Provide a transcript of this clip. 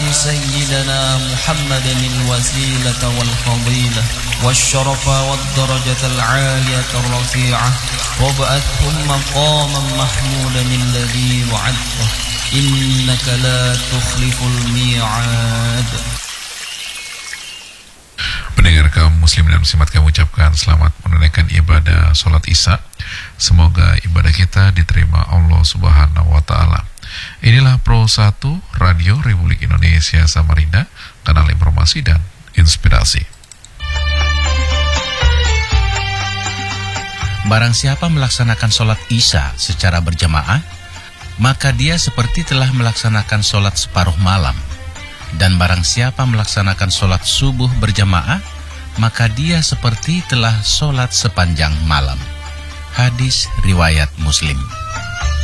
سيدنا محمد الوسيلة والفضيلة والشرف والدرجة العالية الرفيعة وابعثه مقاما محمودا الذي وعدته إنك لا تخلف الميعاد. Pendengar kaum muslim dan muslimat, kami ucapkan selamat menunaikan ibadah sholat Isya. Semoga ibadah kita diterima Allah Subhanahu wa Ta'ala. Inilah Pro 1 Radio Republik Indonesia Samarinda, kanal informasi dan inspirasi. Barang siapa melaksanakan sholat Isya secara berjamaah, maka dia seperti telah melaksanakan sholat separuh malam. Dan barang siapa melaksanakan sholat subuh berjamaah, maka dia seperti telah sholat sepanjang malam. Hadis riwayat Muslim.